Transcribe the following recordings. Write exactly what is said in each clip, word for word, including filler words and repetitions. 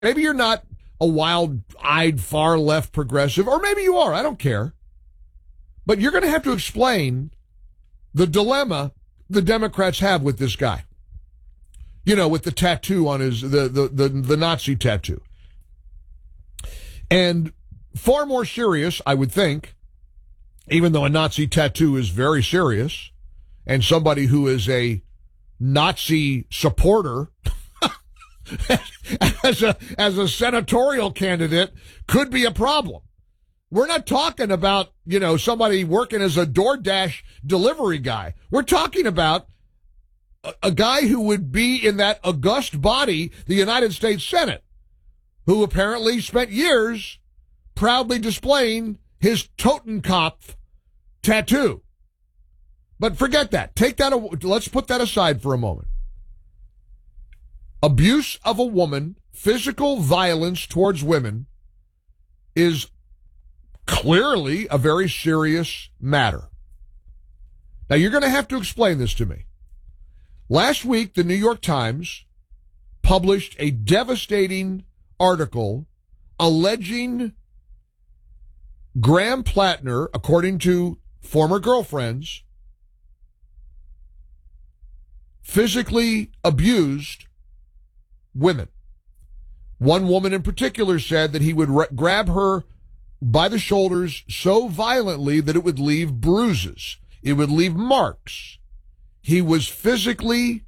Maybe you're not a wild-eyed, far-left progressive, or maybe you are. I don't care. But you're going to have to explain the dilemma the Democrats have with this guy. You know, with the tattoo on his, the, the, the, the Nazi tattoo. And far more serious, I would think, even though a Nazi tattoo is very serious, and somebody who is a Nazi supporter as a as a senatorial candidate could be a problem. We're not talking about, you know, somebody working as a DoorDash delivery guy. We're talking about a, a guy who would be in that august body, the United States Senate, who apparently spent years proudly displaying his Totenkopf tattoo. But forget that. Take that. Let's put that aside for a moment. Abuse of a woman, physical violence towards women, is clearly a very serious matter. Now, you're going to have to explain this to me. Last week, the New York Times published a devastating article alleging Graham Plattner, according to former girlfriends, physically abused women. One woman in particular said that he would re- grab her by the shoulders so violently that it would leave bruises. It would leave marks. He was physically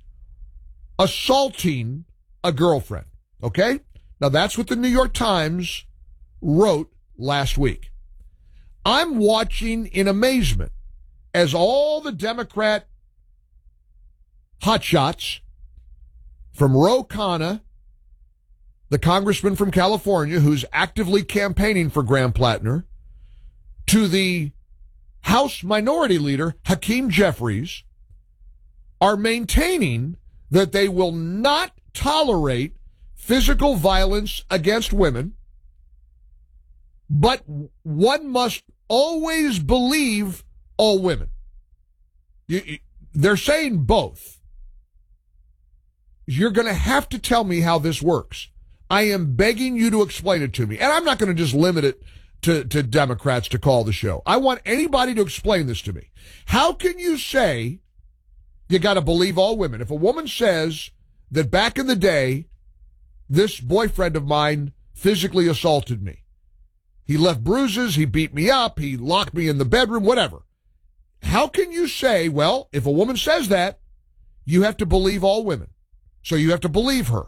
assaulting a girlfriend. Okay? Now that's what the New York Times wrote last week. I'm watching in amazement as all the Democrat hotshots, from Ro Khanna, the congressman from California who's actively campaigning for Graham Plattner, to the House Minority Leader, Hakeem Jeffries, are maintaining that they will not tolerate physical violence against women, but one must always believe all women. You, you, they're saying both. You're going to have to tell me how this works. I am begging you to explain it to me. And I'm not going to just limit it to, to Democrats to call the show. I want anybody to explain this to me. How can you say you got to believe all women? If a woman says that back in the day, this boyfriend of mine physically assaulted me. He left bruises, he beat me up, he locked me in the bedroom, whatever. How can you say, well, if a woman says that, you have to believe all women? So you have to believe her.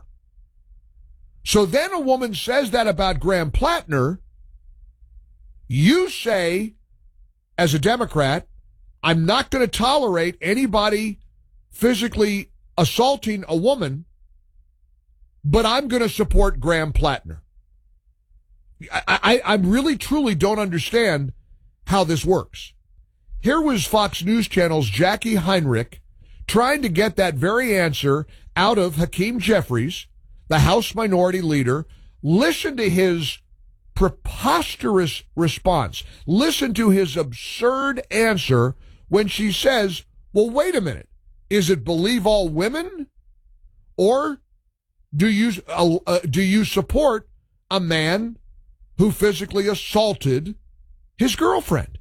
So then a woman says that about Graham Plattner. You say, as a Democrat, I'm not going to tolerate anybody physically assaulting a woman, but I'm going to support Graham Plattner. I, I, I really, truly don't understand how this works. Here was Fox News Channel's Jackie Heinrich trying to get that very answer out of Hakeem Jeffries, the House Minority Leader. Listen to his preposterous response. Listen to his absurd answer when she says, well, wait a minute. Is it believe all women? Or do you, uh, uh, do you support a man who physically assaulted his girlfriend?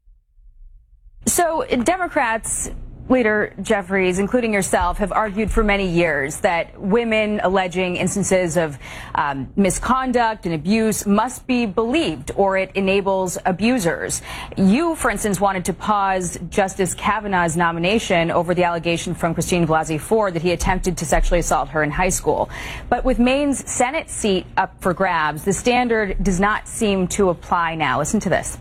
So Democrats, Leader Jeffries, including yourself, have argued for many years that women alleging instances of um, misconduct and abuse must be believed, or it enables abusers. You, for instance, wanted to pause Justice Kavanaugh's nomination over the allegation from Christine Blasey Ford that he attempted to sexually assault her in high school. But with Maine's Senate seat up for grabs, the standard does not seem to apply now. Listen to this.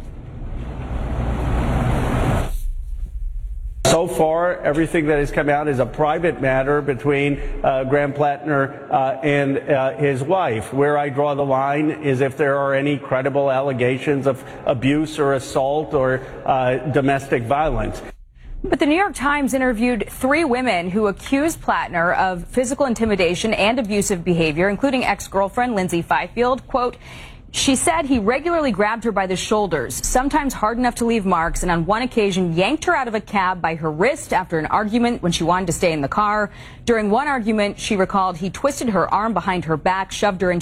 So far, everything that has come out is a private matter between uh, Graham Plattner uh, and uh, his wife. Where I draw the line is if there are any credible allegations of abuse or assault or uh, domestic violence. But the New York Times interviewed three women who accused Plattner of physical intimidation and abusive behavior, including ex-girlfriend Lindsay Fifield. Quote, She said he regularly grabbed her by the shoulders, sometimes hard enough to leave marks, and on one occasion yanked her out of a cab by her wrist after an argument when she wanted to stay in the car. During one argument, she recalled he twisted her arm behind her back, shoved her into